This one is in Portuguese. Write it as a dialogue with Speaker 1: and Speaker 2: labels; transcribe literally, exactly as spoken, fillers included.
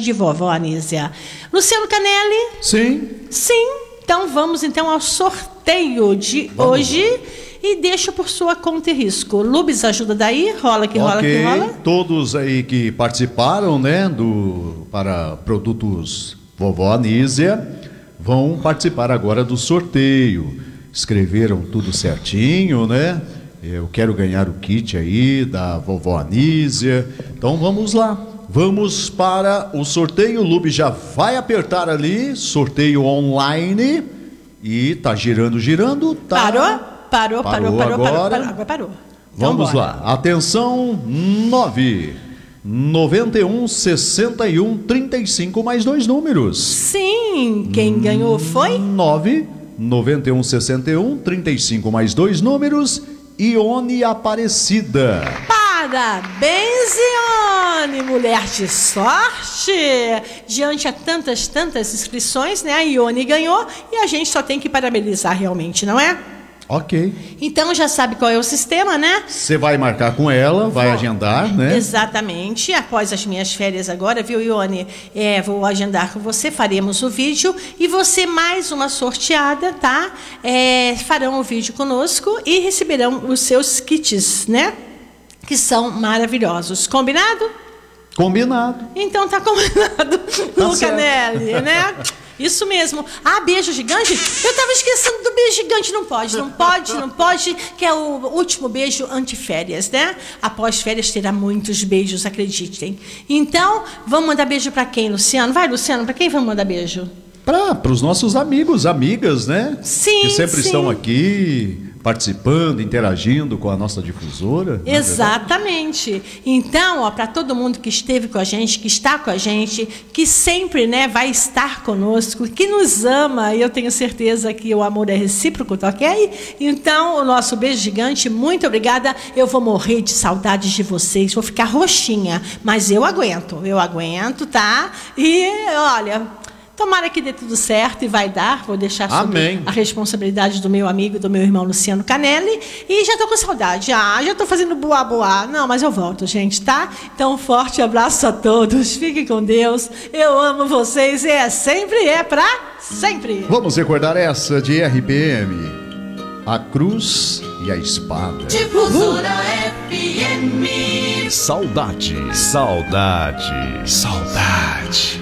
Speaker 1: de vovó Anísia. Luciano Canelli?
Speaker 2: Sim.
Speaker 1: Sim. Então vamos então ao sorteio de vamos hoje lá. E deixa por sua conta e risco. Lubes, ajuda daí, rola que rola
Speaker 2: okay.
Speaker 1: que rola.
Speaker 2: Todos aí que participaram, né, do, para produtos vovó Anísia, vão participar agora do sorteio. Escreveram tudo certinho, né? Eu quero ganhar o kit aí da vovó Anísia. Então vamos lá. Vamos para o sorteio. O Lube já vai apertar ali, sorteio online. E tá girando, girando. Tá...
Speaker 1: Parou? Parou, parou, parou, parou,
Speaker 2: agora.
Speaker 1: parou, parou, agora parou. Então
Speaker 2: vamos
Speaker 1: bora.
Speaker 2: lá. Atenção, nove noventa e um, sessenta e um, trinta e cinco mais dois números.
Speaker 1: Sim, quem ganhou foi?
Speaker 2: nove noventa e um, sessenta e um, trinta e cinco mais dois números. Ione Aparecida.
Speaker 1: Parabéns, Ione, mulher de sorte. Diante a tantas, tantas inscrições, né? A Ione ganhou e a gente só tem que parabenizar realmente, não é?
Speaker 2: Ok.
Speaker 1: Então já sabe qual é o sistema, né?
Speaker 2: Você vai marcar com ela, vai vou. agendar, né?
Speaker 1: Exatamente. Após as minhas férias agora, viu, Ione? É, vou agendar com você, faremos o vídeo e você mais uma sorteada, tá? É, farão o vídeo conosco e receberão os seus kits, né? Que são maravilhosos. Combinado?
Speaker 2: Combinado.
Speaker 1: Então tá combinado, tá Lucanelli, né? Isso mesmo. Ah, beijo gigante? Eu tava esquecendo do beijo gigante. Não pode, não pode, não pode. Que é o último beijo anti-férias, né? Após férias terá muitos beijos, acreditem. Então, vamos mandar beijo pra quem, Luciano? Vai, Luciano, pra quem vamos mandar beijo?
Speaker 2: Para os nossos amigos, amigas, né?
Speaker 1: Sim,
Speaker 2: que sempre
Speaker 1: sim.
Speaker 2: estão aqui participando, interagindo com a nossa difusora.
Speaker 1: Exatamente. Então, para todo mundo que esteve com a gente, que está com a gente, que sempre, né, vai estar conosco, que nos ama, e eu tenho certeza que o amor é recíproco, tá ok? Então, o nosso beijo gigante, muito obrigada. Eu vou morrer de saudades de vocês, vou ficar roxinha, mas eu aguento, eu aguento, tá? E, olha... Tomara que dê tudo certo e vai dar. Vou deixar sobre
Speaker 2: Amém.
Speaker 1: a responsabilidade do meu amigo, do meu irmão Luciano Canelli. E já estou com saudade. Ah, já estou fazendo boa boa. Não, mas eu volto, gente, tá? Então, um forte abraço a todos. Fiquem com Deus. Eu amo vocês e é sempre, é pra sempre.
Speaker 2: Vamos recordar essa de R P M. A cruz e a espada.
Speaker 3: Difusora F M.
Speaker 4: Saudade, saudade, saudade.